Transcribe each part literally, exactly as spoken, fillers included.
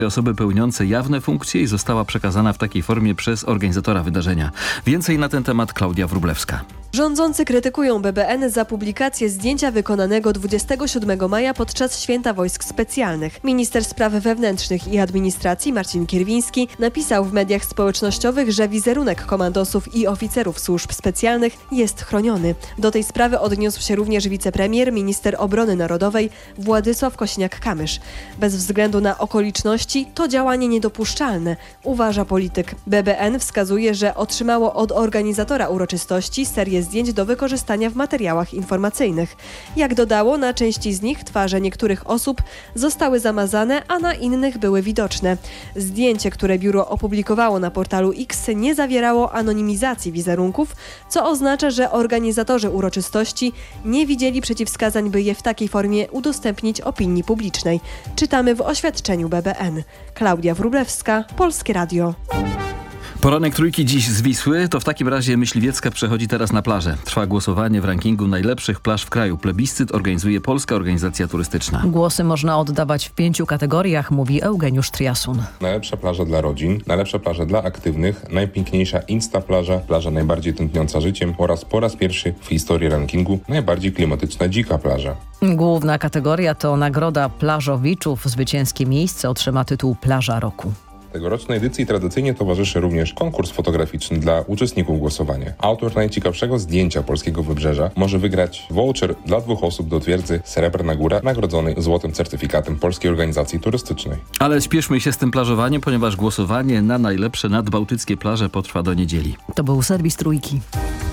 osoby pełniące jawne funkcje i została przekazana w takiej formie przez organizatora wydarzenia. Więcej na ten temat Klaudia Wróblewska. Rządzący krytykują B B N za publikację zdjęcia wykonanego dwudziestego siódmego maja podczas Święta Wojsk Specjalnych. Minister Spraw Wewnętrznych i Administracji Marcin Kierwiński napisał w mediach społecznościowych, że wizerunek komandosów i oficerów służb specjalnych jest chroniony. Do tej sprawy odniósł się również wicepremier, minister obrony narodowej Władysław Kosiniak-Kamysz. Bez względu na okoliczności to działanie niedopuszczalne, uważa polityk. B B N wskazuje, że otrzymało od organizatora uroczystości serię zdjęć do wykorzystania w materiałach informacyjnych. Jak dodało, na części z nich twarze niektórych osób zostały zamazane, a na innych były widoczne. Zdjęcie, które biuro opublikowało na portalu X, nie zawierało anonimizacji wizerunków, co oznacza, że organizatorzy uroczystości nie widzieli przeciwwskazań, by je w takiej formie udostępnić opinii publicznej. Czytamy w oświadczeniu B B N. Klaudia Wróblewska, Polskie Radio. Poranek trójki dziś z Wisły, to w takim razie Myśliwiecka przechodzi teraz na plażę. Trwa głosowanie w rankingu najlepszych plaż w kraju. Plebiscyt organizuje Polska Organizacja Turystyczna. Głosy można oddawać w pięciu kategoriach, mówi Eugeniusz Triasun. Najlepsza plaża dla rodzin, najlepsza plaża dla aktywnych, najpiękniejsza Insta plaża, plaża najbardziej tętniąca życiem oraz po raz pierwszy w historii rankingu najbardziej klimatyczna dzika plaża. Główna kategoria to nagroda plażowiczów. Zwycięskie miejsce otrzyma tytuł Plaża Roku. Tegorocznej edycji tradycyjnie towarzyszy również konkurs fotograficzny dla uczestników głosowania. Autor najciekawszego zdjęcia polskiego wybrzeża może wygrać voucher dla dwóch osób do twierdzy Srebrna Góra, nagrodzonej złotym certyfikatem Polskiej Organizacji Turystycznej. Ale spieszmy się z tym plażowaniem, ponieważ głosowanie na najlepsze nadbałtyckie plaże potrwa do niedzieli. To był serwis Trójki.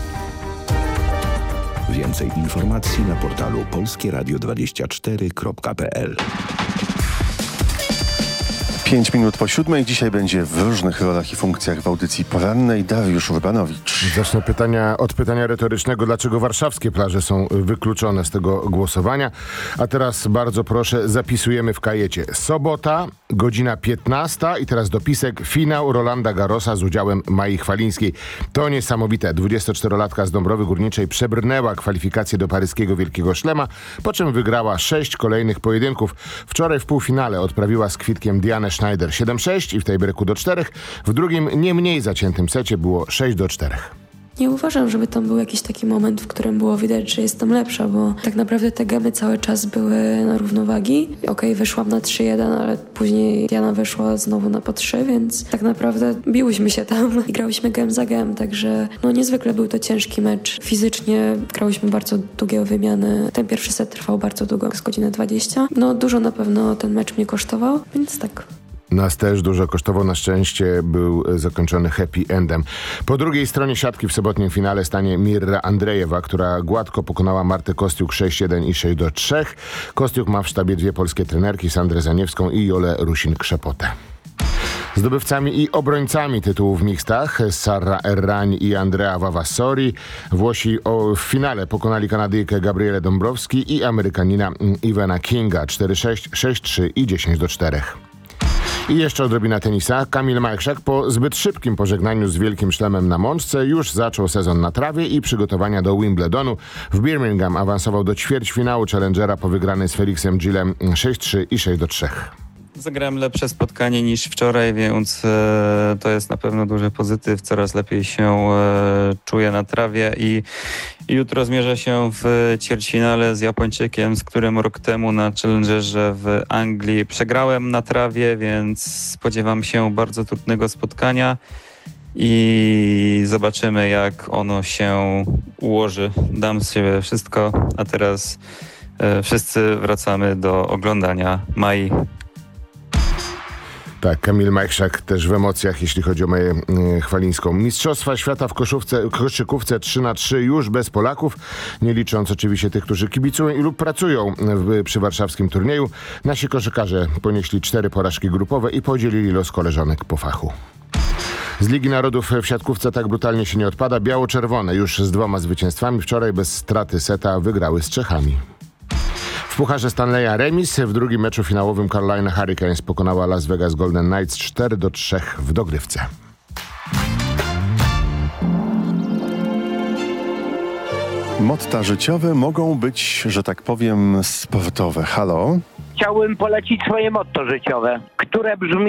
Więcej informacji na portalu polskie radio dwadzieścia cztery kropka p l. Pięć minut po siódmej. Dzisiaj będzie w różnych rolach i funkcjach w audycji porannej Dariusz Urbanowicz. Zacznę pytania od pytania retorycznego. Dlaczego warszawskie plaże są wykluczone z tego głosowania? A teraz bardzo proszę, zapisujemy w kajecie. Sobota, godzina piętnasta i teraz dopisek. Finał Rolanda Garrosa z udziałem Mai Chwalińskiej. To niesamowite. dwudziestoczterolatka z Dąbrowy Górniczej przebrnęła kwalifikacje do paryskiego Wielkiego Szlema, po czym wygrała sześć kolejnych pojedynków. Wczoraj w półfinale odprawiła z kwitkiem Dianę Schneider siedem sześć i w tiebreaku do czterech. W drugim, nie mniej zaciętym secie było sześć do czterech. Nie uważam, żeby tam był jakiś taki moment, w którym było widać, że jestem lepsza, bo tak naprawdę te gemy cały czas były na równowagi. Okej, okay, wyszłam na trzy jeden, ale później Diana wyszła znowu na po trzy, więc tak naprawdę biłyśmy się tam i grałyśmy gem za gem, także no niezwykle był to ciężki mecz. Fizycznie grałyśmy bardzo długie wymiany. Ten pierwszy set trwał bardzo długo, z godziny dwadzieścia. No dużo na pewno ten mecz mnie kosztował, więc tak. Nas też dużo kosztował, na szczęście był zakończony happy endem. Po drugiej stronie siatki w sobotnim finale stanie Mirra Andrejewa, która gładko pokonała Martę Kostiuk sześć jeden i sześć do trzech. Kostiuk ma w sztabie dwie polskie trenerki, Sandrę Zaniewską i Jolę Rusin-Krzepotę. Zdobywcami i obrońcami tytułów w mixtach Sara Errań i Andrea Vavassori. Włosi o, w finale pokonali Kanadyjkę Gabrielę Dąbrowski i Amerykanina Ivana Kinga cztery sześć, sześć trzy i dziesięć do czterech. I jeszcze odrobina tenisa. Kamil Majchrzak po zbyt szybkim pożegnaniu z Wielkim Szlemem na Mączce już zaczął sezon na trawie i przygotowania do Wimbledonu. W Birmingham awansował do ćwierćfinału Challengera po wygranej z Felixem Gillem sześć trzy i sześć do trzech. Zagrałem lepsze spotkanie niż wczoraj, więc e, to jest na pewno duży pozytyw. Coraz lepiej się e, czuję na trawie i, i jutro zmierzę się w ćwierćfinale z Japończykiem, z którym rok temu na Challengerze w Anglii przegrałem na trawie, więc spodziewam się bardzo trudnego spotkania i zobaczymy, jak ono się ułoży. Dam z siebie wszystko, a teraz e, wszyscy wracamy do oglądania Mai. Tak, Kamil Majchrzak też w emocjach, jeśli chodzi o Maję y, Chwalińską. Mistrzostwa świata w koszówce, koszykówce trzy na trzy już bez Polaków, nie licząc oczywiście tych, którzy kibicują i lub pracują w, przy warszawskim turnieju. Nasi koszykarze ponieśli cztery porażki grupowe i podzielili los koleżanek po fachu. Z Ligi Narodów w siatkówce tak brutalnie się nie odpada. Biało-czerwone już z dwoma zwycięstwami. Wczoraj bez straty seta wygrały z Czechami. W Pucharze Stanleya remis. W drugim meczu finałowym Carolina Hurricanes pokonała Las Vegas Golden Knights cztery do trzech w dogrywce. Motta życiowe mogą być, że tak powiem, sportowe. Halo? Chciałbym polecić swoje motto życiowe, które które brzmi